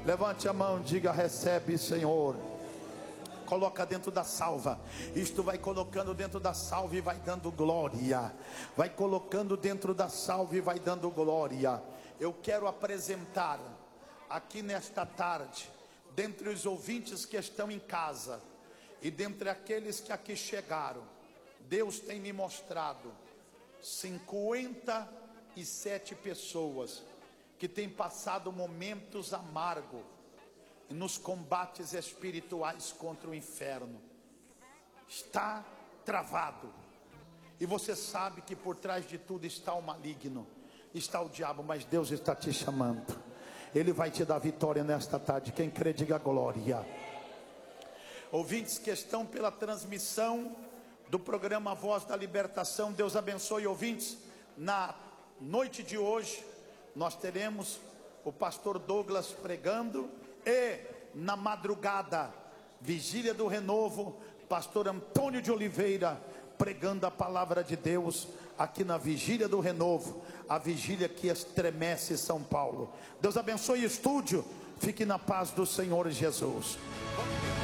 Levante a mão, diga: recebe, Senhor. Coloca dentro da salva. Isto vai colocando dentro da salva e vai dando glória. Vai colocando dentro da salva e vai dando glória. Eu quero apresentar aqui nesta tarde, dentre os ouvintes que estão em casa e dentre aqueles que aqui chegaram, Deus tem me mostrado 57 pessoas que têm passado momentos amargos nos combates espirituais contra o inferno. Está travado. E você sabe que por trás de tudo está o maligno, está o diabo, mas Deus está te chamando. Ele vai te dar vitória nesta tarde. Quem crê, diga glória. Ouvintes que estão pela transmissão do programa Voz da Libertação, Deus abençoe. Ouvintes, na noite de hoje nós teremos o pastor Douglas pregando, e na madrugada, vigília do renovo, pastor Antônio de Oliveira pregando a palavra de Deus aqui na vigília do renovo, a vigília que estremece São Paulo. Deus abençoe o estúdio. Fique na paz do Senhor Jesus.